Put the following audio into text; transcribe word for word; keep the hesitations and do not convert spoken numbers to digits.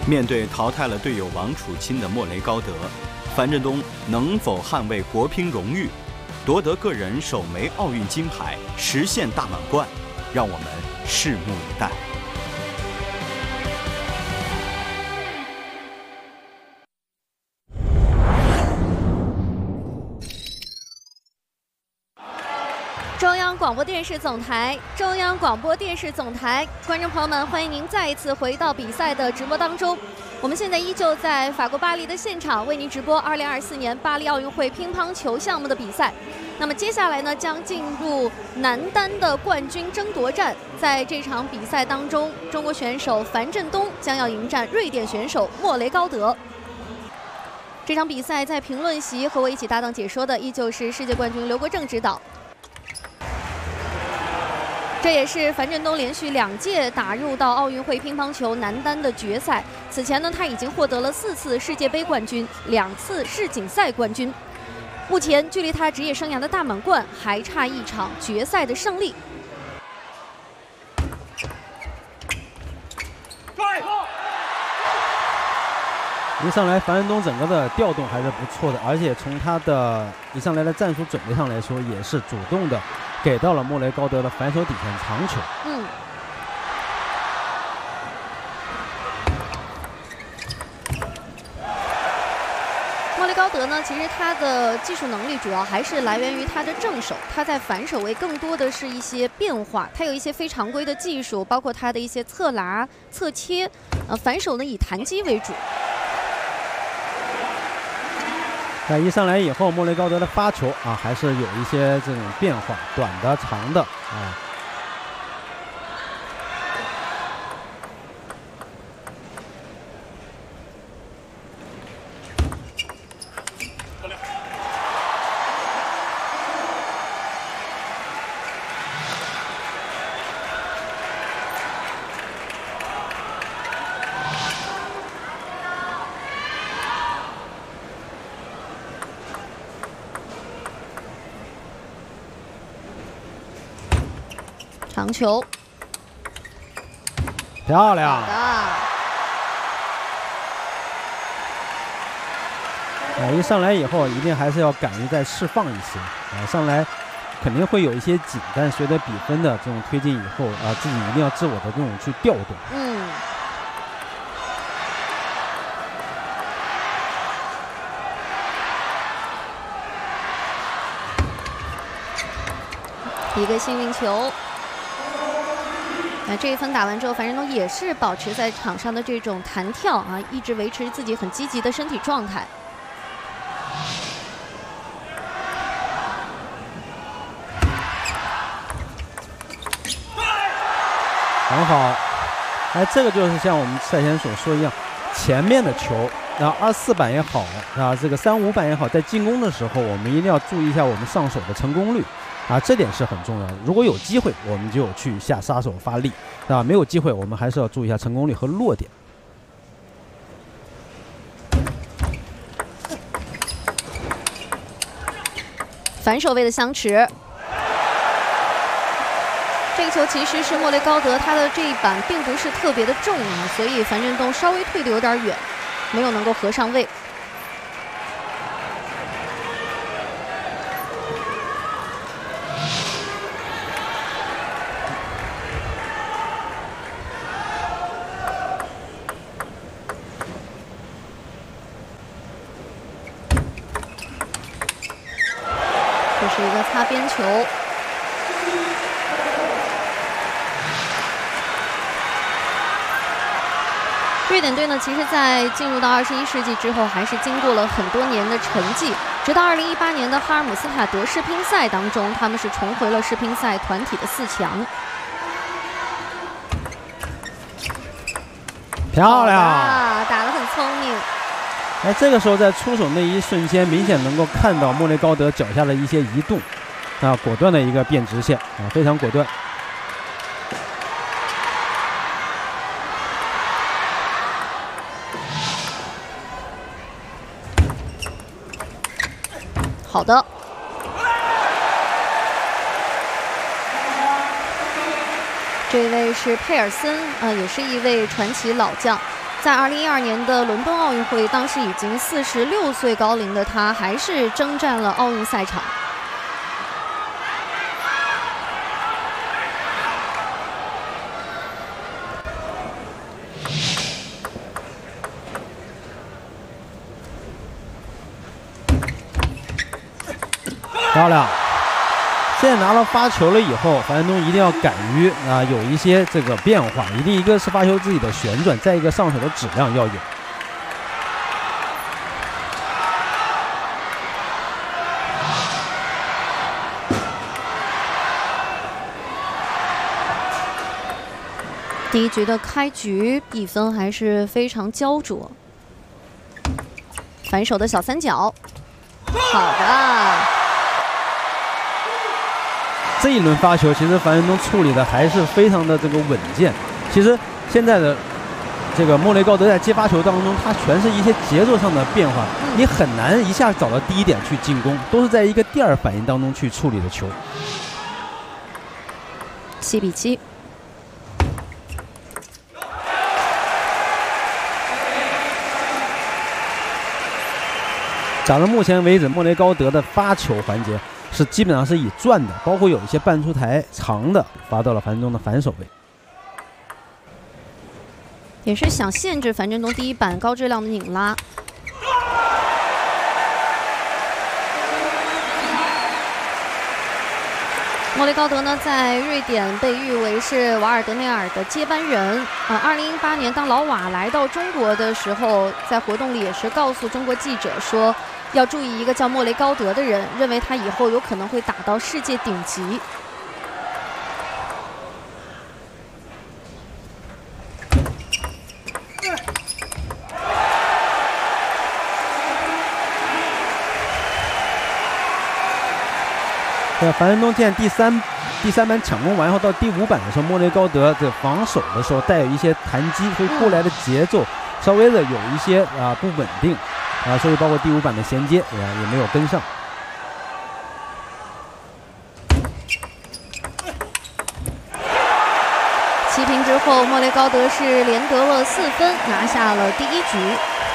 面对淘汰了队友王楚钦的莫雷高德，樊振东能否捍卫国乒荣誉，夺得个人首枚奥运金牌，实现大满贯？让我们拭目以待。 中央广播电视总台，中央广播电视总台，观众朋友们，欢迎您再一次回到比赛的直播当中。我们现在依旧在法国巴黎的现场，为您直播二零二四年巴黎奥运会乒乓球项目的比赛。那么接下来呢，将进入男单的冠军争夺战。在这场比赛当中，中国选手樊振东将要迎战瑞典选手莫雷高德。这场比赛在评论席和我一起搭档解说的，依旧是世界冠军刘国正指导。这也是樊振东连续两届打入到奥运会乒乓球男单的决赛。此前呢，他已经获得了四次世界杯冠军，两次世锦赛冠军。目前距离他职业生涯的大满贯还差一场决赛的胜利。 一上来，樊振东整个的调动还是不错的，而且从他的一上来的战术准备上来说，也是主动的。给到了莫雷高德的反手底线长球。 嗯，莫雷高德呢，其实他的技术能力主要还是来源于他的正手，他在反手位更多的是一些变化，他有一些非常规的技术，包括他的一些侧拉、侧切，呃，反手呢以弹击为主。 在一上来以后，莫雷高德的发球啊，还是有一些这种变化，短的、长的啊。 长球， 漂亮！ 啊， 一上来以后，一定还是要敢于再释放一些啊，上来肯定会有一些紧，但随着比分的这种推进以后啊，自己一定要自我的这种去调动。 嗯。一个幸运球。那这一分打完之后，樊振东也是保持在场上的这种弹跳啊，一直维持自己很积极的身体状态。 很好，哎，这个就是像我们赛前所说一样，前面的球，然后二四板也好啊，这个三五板也好，在进攻的时候，我们一定要注意一下我们上手的成功率。啊，这点是很重要的。如果有机会，我们就去下杀手发力；啊，没有机会，我们还是要注意一下成功率和落点。 反手位的相持，这个球其实是莫雷高德，他的这一板并不是特别的重啊，所以樊振东稍微退的有点远，没有能够合上位。这是一个擦边球，瑞典队呢，其实在进入到二十一世纪之后，还是经过了很多年的沉寂，直到二零一八年的哈尔姆斯塔德世乒赛当中，他们是重回了世乒赛团体的四强。 漂亮， 啊，打得很聪明。 哎，这个时候在出手那一瞬间，明显能够看到莫雷高德脚下的一些移动，啊，果断的一个变直线啊，非常果断。 好的，这位是佩尔森啊、呃，也是一位传奇老将。 在二零一二年的伦敦奥运会，当时已经四十六岁高龄的他，还是征战了奥运赛场。 漂亮！现在拿了发球了以后，樊振东一定要敢于啊有一些这个变化，一定一个是发球自己的旋转，再一个上手的质量要有。 第一局的开局比分还是非常焦灼，反手的小三角，好的。 这一轮发球，其实樊振东处理的还是非常的这个稳健。其实现在的这个莫雷高德在接发球当中，他全是一些节奏上的变化，你很难一下找到第一点去进攻，都是在一个第二反应当中去处理的球。 七比七。 打到目前为止，莫雷高德的发球环节是基本上是以转的，包括有一些半出台长的发到了樊振东的反手位， 也是想限制樊振东第一板高质量的拧拉。莫雷高德呢，在瑞典被誉为是瓦尔德内尔的接班人啊。二零一八年，当老瓦来到中国的时候，在活动里也是告诉中国记者说，要注意一个叫莫雷高德的人，认为他以后有可能会打到世界顶级。 对，樊振东见第三第三板抢攻完后，到第五板的时候，莫雷高德这防守的时候带有一些弹击，所以过来的节奏稍微的有一些啊不稳定啊，所以包括第五板的衔接啊也没有跟上。 齐平之后，莫雷高德是连得了四分，拿下了第一局。